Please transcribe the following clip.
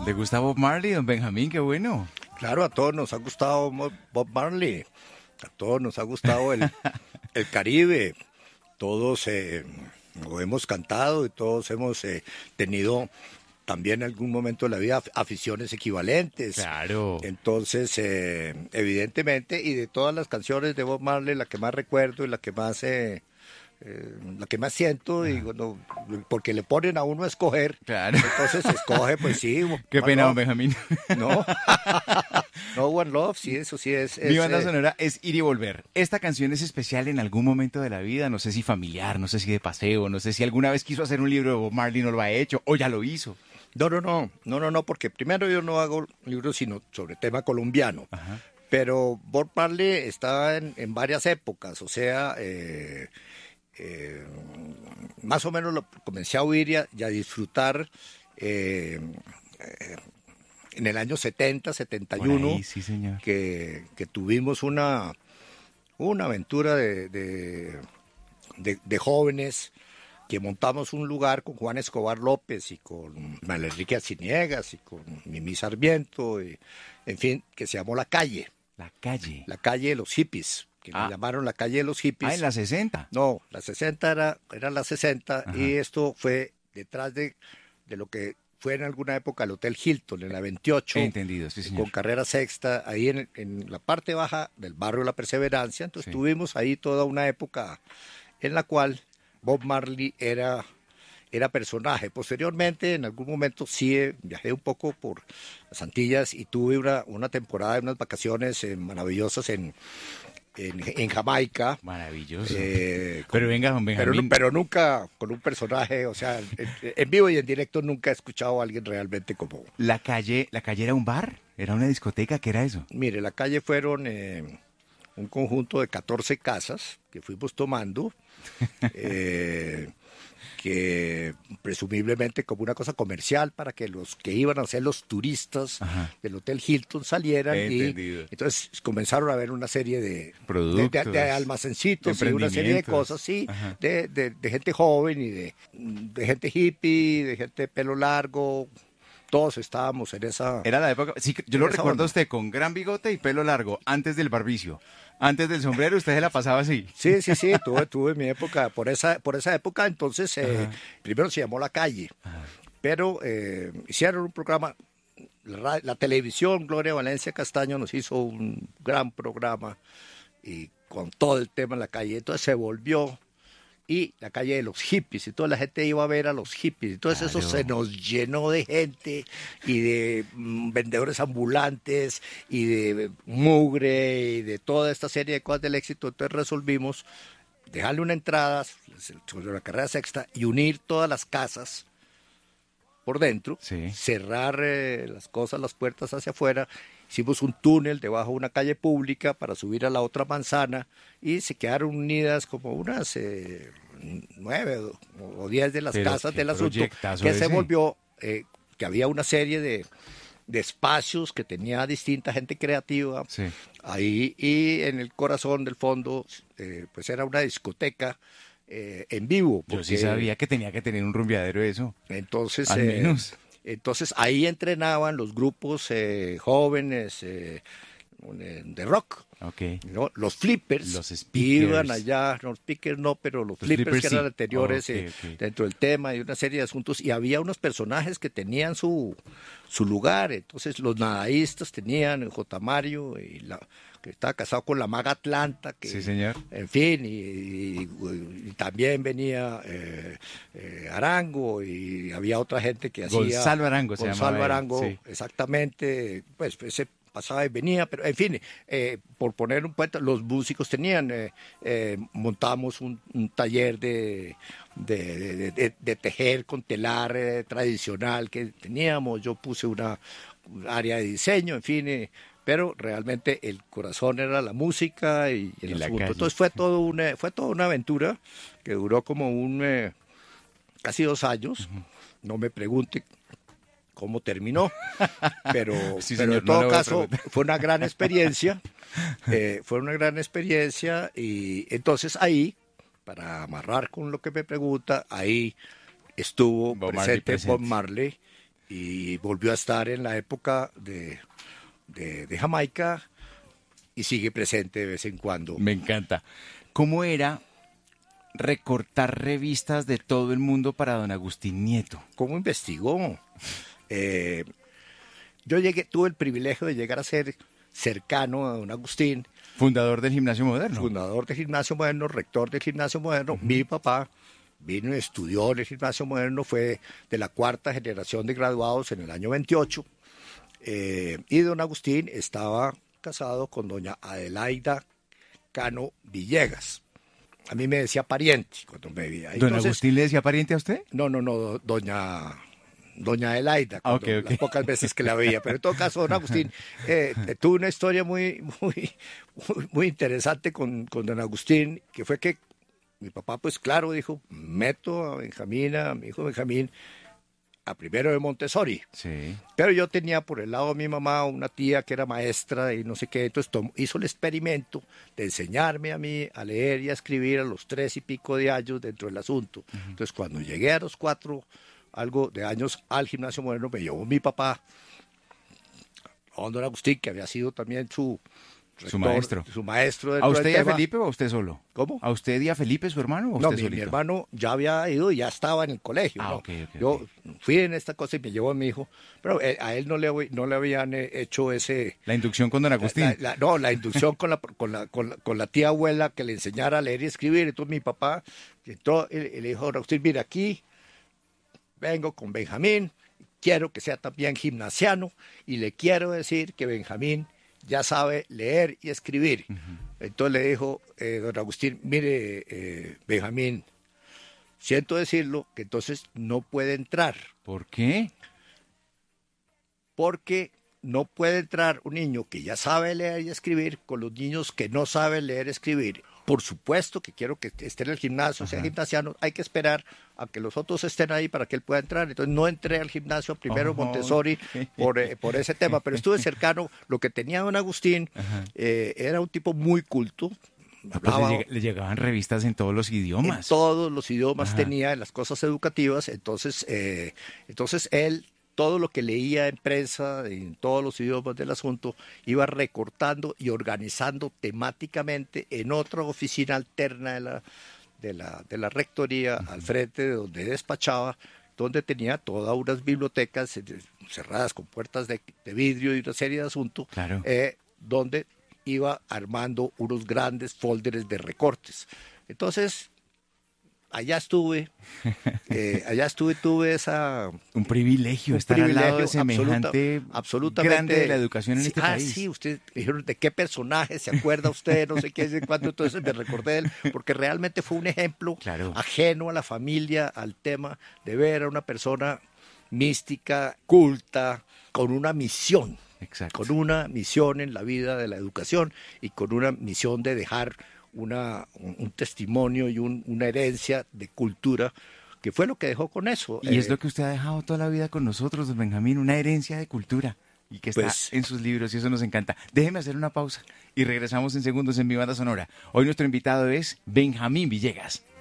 ¿Le gusta Bob Marley, don Benjamín? Qué bueno. Claro, a todos nos ha gustado Bob Marley, a todos nos ha gustado el Caribe, todos lo hemos cantado y todos hemos tenido también en algún momento de la vida aficiones equivalentes. Claro. Entonces, evidentemente, y de todas las canciones de Bob Marley, la que más recuerdo y la que más siento, y bueno, porque le ponen a uno a escoger, Claro. entonces escoge, pues sí. Qué One pena, don Love. Benjamín. No, no, One Love, sí, eso sí es. Mi banda sonora es Ir y Volver. Esta canción es especial en algún momento de la vida, no sé si familiar, no sé si de paseo, no sé si alguna vez quiso hacer un libro de Bob Marley y no lo ha hecho, o ya lo hizo. No, porque primero yo no hago libros sino sobre tema colombiano. Ajá. Pero Bob Marley está en varias épocas, o sea, más o menos lo comencé a oír y a disfrutar en el año 70, 71, Por ahí, sí, señor. que tuvimos una aventura de jóvenes que montamos un lugar con Juan Escobar López y con Manuel Enrique Arciniegas y con Mimí Sarmiento, y, en fin, que se llamó La Calle La calle de los hippies, que le llamaron La Calle de los Hippies. Ah, en la 60. No, la 60 era la 60. Ajá. Y esto fue detrás de lo que fue en alguna época el Hotel Hilton, en la 28. Entendido, sí, señor. Con carrera sexta, ahí en la parte baja del barrio La Perseverancia. Entonces Sí. tuvimos ahí toda una época en la cual Bob Marley era personaje. Posteriormente, en algún momento sí viajé un poco por las Antillas y tuve una temporada, unas vacaciones maravillosas en Jamaica. Maravilloso. Eh, Pero venga, don Benjamín. pero nunca con un personaje, o sea, en vivo y en directo nunca he escuchado a alguien realmente como... ¿La calle era un bar? ¿Era una discoteca? ¿Qué era eso? Mire, la calle fueron un conjunto de 14 casas que fuimos tomando, que presumiblemente como una cosa comercial para que los que iban a ser los turistas Ajá. del Hotel Hilton salieran, y Entendido. entonces comenzaron a ver una serie de Productos, de almacencitos y una serie de emprendimientos. cosas, sí, Ajá. de gente joven y de gente hippie, de gente de pelo largo. Todos estábamos en esa... Era la época, sí, yo lo Esa recuerdo onda. a usted con gran bigote y pelo largo, antes del barbicio, antes del sombrero, usted se la pasaba así. Sí, tuve mi época, por esa época, entonces primero se llamó La Calle, pero hicieron un programa, la televisión, Gloria Valencia Castaño nos hizo un gran programa y con todo el tema en la calle, entonces se volvió y la calle de los hippies, y toda la gente iba a ver a los hippies, entonces Claro. eso se nos llenó de gente y de vendedores ambulantes y de mugre y de toda esta serie de cosas del éxito. Entonces resolvimos dejarle una entrada sobre la carrera sexta y unir todas las casas por dentro, Sí. cerrar las cosas, las puertas hacia afuera. Hicimos un túnel debajo de una calle pública para subir a la otra manzana y se quedaron unidas como unas 9 o 10 de las Pero casas qué del asunto, proyectazo que se ese. volvió, que había una serie de espacios que tenía distinta gente creativa Sí. ahí, y en el corazón del fondo pues era una discoteca en vivo. Yo sí porque sabía que tenía que tener un rumbeadero eso. entonces, Al menos. entonces ahí entrenaban los grupos jóvenes de rock, Ok. ¿no? Los flippers. Los speakers. Iban allá, no, los speakers no, pero los flippers flippers que eran sí. anteriores Ok, ok. dentro del tema y una serie de asuntos. Y había unos personajes que tenían su lugar. Entonces los nadaístas tenían J. Mario, que estaba casado con la maga Atlanta, que, Sí, señor. en fin, y también venía Arango, y había otra gente que hacía... Gonzalo Arango se llamaba él, Arango, sí. exactamente, pues ese pasaba y venía, pero en fin, por poner un puente, los músicos tenían, montamos un taller de tejer con telar tradicional que teníamos, yo puse un área de diseño, en fin, pero realmente el corazón era la música y el Y la asunto. calle. Entonces fue toda una aventura que duró como casi 2 años. No me pregunte cómo terminó, pero, Sí, pero señor, en no le todo voy a caso preguntar. fue una gran experiencia. Fue una gran experiencia, y entonces ahí, para amarrar con lo que me pregunta, ahí estuvo Bob Marley presente presente. Bob Marley. y volvió a estar en la época de Jamaica y sigue presente de vez en cuando. Me encanta. ¿Cómo era recortar revistas de todo el mundo para don Agustín Nieto? ¿Cómo investigó? Yo tuve el privilegio de llegar a ser cercano a don Agustín. Fundador del Gimnasio Moderno. Fundador del Gimnasio Moderno, rector del Gimnasio Moderno. Mi papá vino y estudió en el Gimnasio Moderno, fue de la 4ª generación de graduados en el año 28. Y don Agustín estaba casado con doña Adelaida Cano Villegas. A mí me decía pariente cuando me veía. ¿Don Agustín le decía pariente a usted? No, doña Adelaida, las pocas veces que la veía. Pero en todo caso, don Agustín tuvo una historia muy interesante con don Agustín, que fue que mi papá, pues claro, dijo, meto a Benjamín, a mi hijo Benjamín, a primero de Montessori. Sí. Pero yo tenía por el lado de mi mamá una tía que era maestra y no sé qué, entonces hizo el experimento de enseñarme a mí a leer y a escribir a los 3 y pico de años dentro del asunto. Entonces cuando llegué a los 4 algo de años al Gimnasio Moderno, me llevó mi papá, don Agustín, que había sido también su maestro. Su maestro. ¿A usted y a Felipe o a usted solo? ¿Cómo? ¿A usted y a Felipe, su hermano, o usted solito? Mi hermano ya había ido y ya estaba en el colegio. ¿no? Yo fui en esta cosa y me llevó a mi hijo, pero a él no le habían hecho ese... La inducción con don Agustín. La inducción con la tía abuela que le enseñara a leer y escribir. Entonces mi papá entró y le dijo, don Agustín, mira, aquí vengo con Benjamín, quiero que sea también gimnasiano y le quiero decir que Benjamín ya sabe leer y escribir. Entonces le dijo don Agustín, mire, Benjamín, siento decirlo que entonces no puede entrar. ¿Por qué? Porque no puede entrar un niño que ya sabe leer y escribir con los niños que no saben leer y escribir. Por supuesto que quiero que esté en el gimnasio, sea gimnasiano, hay que esperar a que los otros estén ahí para que él pueda entrar. Entonces no entré al gimnasio primero Montessori por ese tema, pero estuve cercano. Lo que tenía don Agustín era un tipo muy culto. Pues le llegaban revistas en todos los idiomas. En todos los idiomas tenía, en las cosas educativas. Entonces él, todo lo que leía en prensa, en todos los idiomas del asunto, iba recortando y organizando temáticamente en otra oficina alterna de la rectoría, al frente de donde despachaba, donde tenía todas unas bibliotecas cerradas con puertas de vidrio y una serie de asuntos, donde iba armando unos grandes folders de recortes. Entonces, allá estuve, tuve un privilegio estar al lado de semejante absolutamente grande de la educación en este país. Sí, usted dijeron de qué personaje se acuerda usted, no sé qué, de cuándo, entonces me recordé de él, porque realmente fue un ejemplo ajeno a la familia, al tema de ver a una persona mística, culta, con una misión. Exacto. Con una misión en la vida de la educación y con una misión de dejar un testimonio y una herencia de cultura, que fue lo que dejó con eso. Y es lo que usted ha dejado toda la vida con nosotros, don Benjamín, una herencia de cultura, y que está en sus libros, y eso nos encanta. Déjeme hacer una pausa y regresamos en segundos en Mi Banda Sonora. Hoy nuestro invitado es Benjamín Villegas.